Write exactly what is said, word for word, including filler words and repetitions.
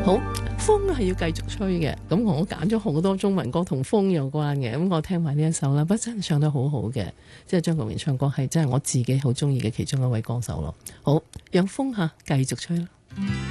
好，風係要繼續吹嘅，咁我揀咗好多中文歌同風有關嘅，咁我聽埋呢一首啦，不真係唱得好好嘅，即係張國榮唱歌係真係我自己好中意嘅其中一位歌手咯。好，讓風下繼續吹啦。